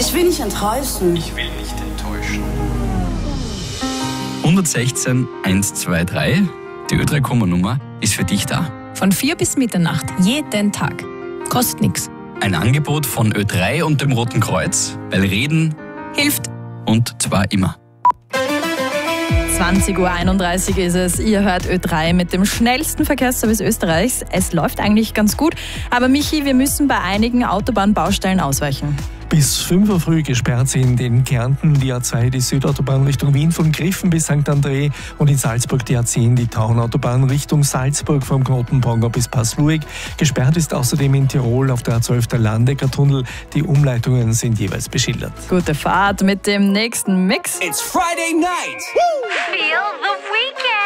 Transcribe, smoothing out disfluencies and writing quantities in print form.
Ich will nicht enttäuschen. Ich will nicht enttäuschen. 116 123, die Ö3-Nummer ist für dich da. Von 4 bis Mitternacht, jeden Tag. Kostet nichts. Ein Angebot von Ö3 und dem Roten Kreuz, weil Reden Hilft. und zwar immer. 20:31 Uhr ist es. Ihr hört Ö3 mit dem schnellsten Verkehrsservice Österreichs. Es läuft eigentlich ganz gut. Aber Michi, wir müssen bei einigen Autobahnbaustellen ausweichen. Bis 5 Uhr früh gesperrt sind in Kärnten die A2 die Südautobahn Richtung Wien von Griffen bis St. André und in Salzburg die A10 die Taunautobahn Richtung Salzburg vom Knotenbronner bis Passluig. Gesperrt ist außerdem in Tirol auf der A12 der Landecker-Tunnel. Die Umleitungen sind jeweils beschildert. Gute Fahrt mit dem nächsten Mix. It's Friday night! Feel the weekend.